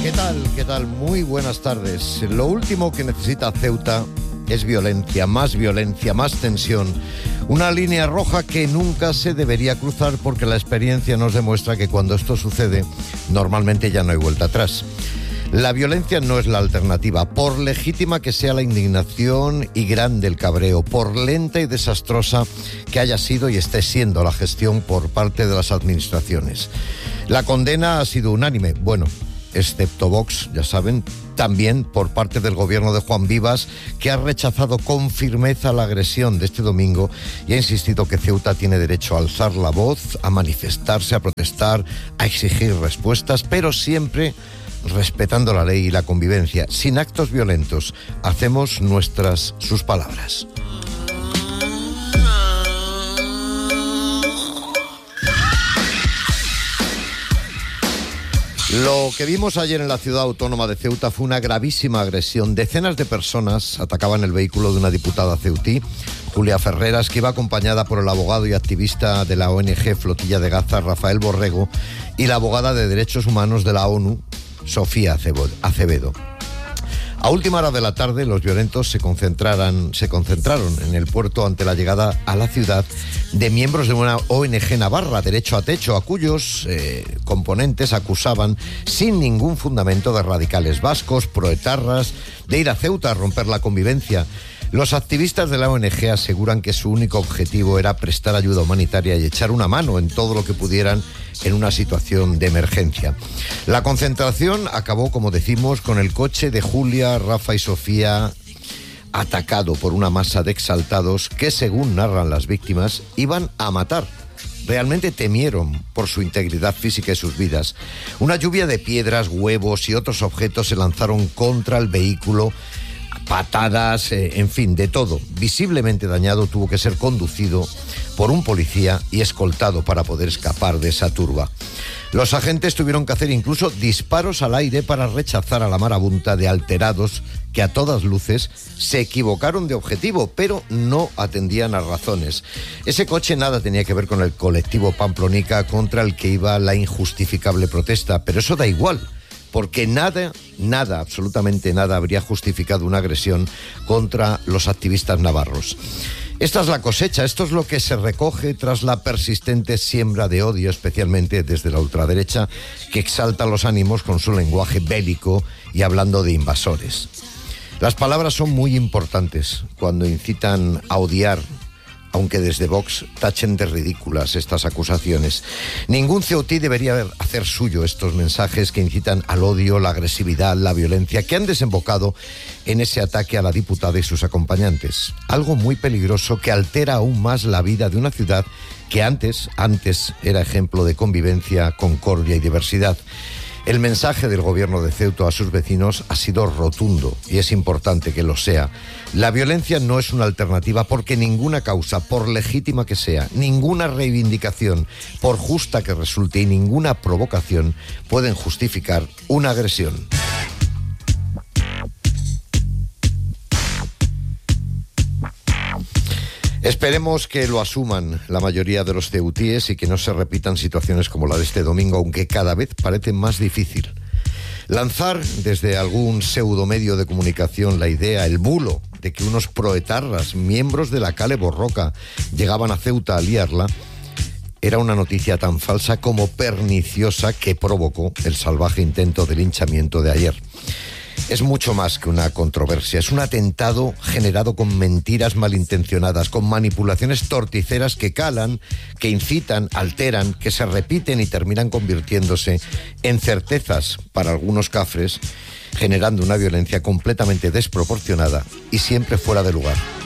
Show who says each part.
Speaker 1: ¿Qué tal? ¿Qué tal? Muy buenas tardes. Lo último que necesita Ceuta es violencia, más tensión. Una línea roja que nunca se debería cruzar porque la experiencia nos demuestra que cuando esto sucede, normalmente ya no hay vuelta atrás. La violencia no es la alternativa, por legítima que sea la indignación y grande el cabreo, por lenta y desastrosa que haya sido y esté siendo la gestión por parte de las administraciones. La condena ha sido unánime, bueno, excepto Vox, ya saben, también por parte del gobierno de Juan Vivas, que ha rechazado con firmeza la agresión de este domingo y ha insistido que Ceuta tiene derecho a alzar la voz, a manifestarse, a protestar, a exigir respuestas, pero siempre respetando la ley y la convivencia, sin actos violentos. Hacemos nuestras sus palabras. Lo que vimos ayer en la ciudad autónoma de Ceuta fue una gravísima agresión. Decenas de personas atacaban el vehículo de una diputada ceutí, Julia Ferreras, que iba acompañada por el abogado y activista de la ONG Flotilla de Gaza, Rafael Borrego, y la abogada de Derechos Humanos de la ONU, Sofía Acevedo. A última hora de la tarde, los violentos se concentraron en el puerto ante la llegada a la ciudad de miembros de una ONG navarra, Derecho a Techo, a cuyos componentes acusaban sin ningún fundamento de radicales vascos, proetarras, de ir a Ceuta a romper la convivencia. Los activistas de la ONG aseguran que su único objetivo era prestar ayuda humanitaria y echar una mano en todo lo que pudieran en una situación de emergencia. La concentración acabó, como decimos, con el coche de Julia, Rafa y Sofía atacado por una masa de exaltados que, según narran las víctimas, iban a matar. Realmente temieron por su integridad física y sus vidas. Una lluvia de piedras, huevos y otros objetos se lanzaron contra el vehículo, patadas, en fin, de todo. Visiblemente dañado, tuvo que ser conducido por un policía y escoltado para poder escapar de esa turba. Los agentes tuvieron que hacer incluso disparos al aire para rechazar a la marabunta de alterados que a todas luces se equivocaron de objetivo, pero no atendían a razones. Ese coche nada tenía que ver con el colectivo Pamplonica contra el que iba la injustificable protesta, pero eso da igual, porque nada, absolutamente nada habría justificado una agresión contra los activistas navarros. Esta es la cosecha, esto es lo que se recoge tras la persistente siembra de odio, especialmente desde la ultraderecha, que exalta los ánimos con su lenguaje bélico y hablando de invasores. Las palabras son muy importantes cuando incitan a odiar, aunque desde Vox tachen de ridículas estas acusaciones. Ningún ceutí debería hacer suyo estos mensajes que incitan al odio, la agresividad, la violencia, que han desembocado en ese ataque a la diputada y sus acompañantes. Algo muy peligroso que altera aún más la vida de una ciudad que antes era ejemplo de convivencia, concordia y diversidad. El mensaje del gobierno de Ceuta a sus vecinos ha sido rotundo y es importante que lo sea. La violencia no es una alternativa porque ninguna causa, por legítima que sea, ninguna reivindicación, por justa que resulte y ninguna provocación pueden justificar una agresión. Esperemos que lo asuman la mayoría de los ceutíes y que no se repitan situaciones como la de este domingo, aunque cada vez parece más difícil. Lanzar desde algún pseudomedio de comunicación la idea, el bulo, de que unos proetarras, miembros de la Kale Borroka, llegaban a Ceuta a liarla, era una noticia tan falsa como perniciosa que provocó el salvaje intento de linchamiento de ayer. Es mucho más que una controversia, es un atentado generado con mentiras malintencionadas, con manipulaciones torticeras que calan, que incitan, alteran, que se repiten y terminan convirtiéndose en certezas para algunos cafres, generando una violencia completamente desproporcionada y siempre fuera de lugar.